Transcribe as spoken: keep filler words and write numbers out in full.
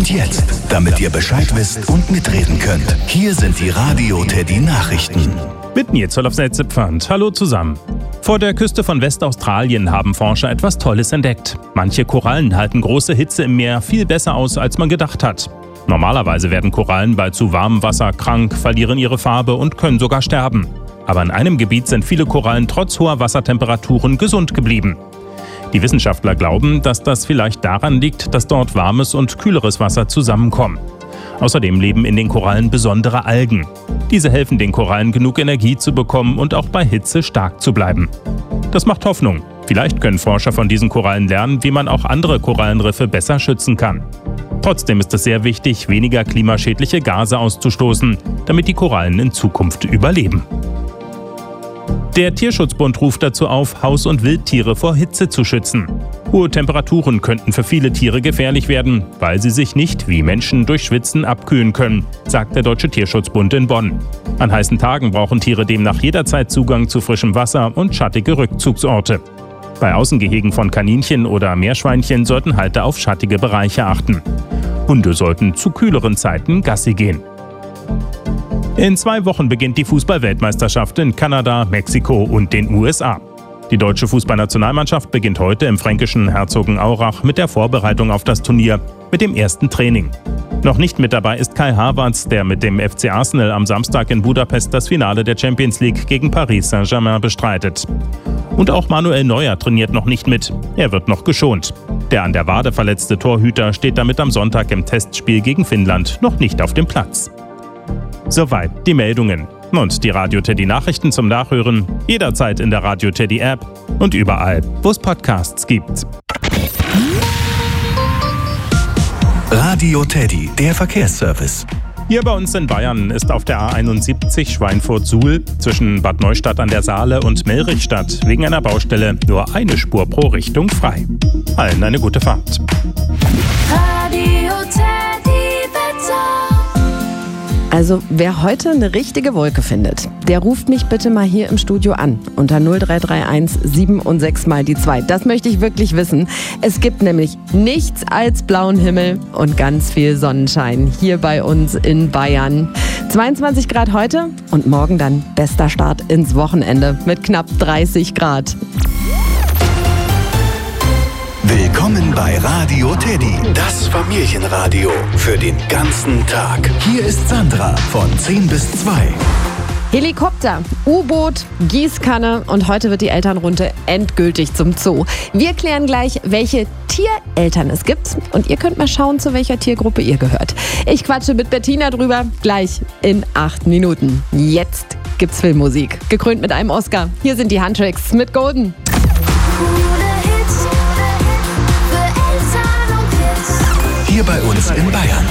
Und jetzt, damit ihr Bescheid wisst und mitreden könnt, hier sind die Radio Teddy Nachrichten. Mit mir Zollofs Pfand. Hallo zusammen. Vor der Küste von Westaustralien haben Forscher etwas Tolles entdeckt. Manche Korallen halten große Hitze im Meer viel besser aus, als man gedacht hat. Normalerweise werden Korallen bei zu warmem Wasser krank, verlieren ihre Farbe und können sogar sterben. Aber in einem Gebiet sind viele Korallen trotz hoher Wassertemperaturen gesund geblieben. Die Wissenschaftler glauben, dass das vielleicht daran liegt, dass dort warmes und kühleres Wasser zusammenkommen. Außerdem leben in den Korallen besondere Algen. Diese helfen den Korallen, genug Energie zu bekommen und auch bei Hitze stark zu bleiben. Das macht Hoffnung. Vielleicht können Forscher von diesen Korallen lernen, wie man auch andere Korallenriffe besser schützen kann. Trotzdem ist es sehr wichtig, weniger klimaschädliche Gase auszustoßen, damit die Korallen in Zukunft überleben. Der Tierschutzbund ruft dazu auf, Haus- und Wildtiere vor Hitze zu schützen. Hohe Temperaturen könnten für viele Tiere gefährlich werden, weil sie sich nicht wie Menschen durch Schwitzen abkühlen können, sagt der Deutsche Tierschutzbund in Bonn. An heißen Tagen brauchen Tiere demnach jederzeit Zugang zu frischem Wasser und schattige Rückzugsorte. Bei Außengehegen von Kaninchen oder Meerschweinchen sollten Halter auf schattige Bereiche achten. Hunde sollten zu kühleren Zeiten Gassi gehen. In zwei Wochen beginnt die Fußball-Weltmeisterschaft in Kanada, Mexiko und den U S A. Die deutsche Fußballnationalmannschaft beginnt heute im fränkischen Herzogenaurach mit der Vorbereitung auf das Turnier, mit dem ersten Training. Noch nicht mit dabei ist Kai Havertz, der mit dem F C Arsenal am Samstag in Budapest das Finale der Champions League gegen Paris Saint-Germain bestreitet. Und auch Manuel Neuer trainiert noch nicht mit. Er wird noch geschont. Der an der Wade verletzte Torhüter steht damit am Sonntag im Testspiel gegen Finnland noch nicht auf dem Platz. Soweit die Meldungen. Und die Radio Teddy Nachrichten zum Nachhören jederzeit in der Radio Teddy App und überall, wo es Podcasts gibt. Radio Teddy, der Verkehrsservice. Hier bei uns in Bayern ist auf der A einundsiebzig Schweinfurt-Suhl zwischen Bad Neustadt an der Saale und Melrichstadt wegen einer Baustelle nur eine Spur pro Richtung frei. Allen eine gute Fahrt. Radio Teddy Wetter. Also wer heute eine richtige Wolke findet, der ruft mich bitte mal hier im Studio an unter null drei drei eins sieben und sechs mal die zwei. Das möchte ich wirklich wissen. Es gibt nämlich nichts als blauen Himmel und ganz viel Sonnenschein hier bei uns in Bayern. zweiundzwanzig Grad heute und morgen dann bester Start ins Wochenende mit knapp dreißig Grad. Willkommen bei Radio Teddy, das Familienradio für den ganzen Tag. Hier ist Sandra von zehn bis zwei. Helikopter, U-Boot, Gießkanne und heute wird die Elternrunde endgültig zum Zoo. Wir klären gleich, welche Tiereltern es gibt und ihr könnt mal schauen, zu welcher Tiergruppe ihr gehört. Ich quatsche mit Bettina drüber, gleich in acht Minuten. Jetzt gibt's Filmmusik, gekrönt mit einem Oscar. Hier sind die Handtricks mit Golden.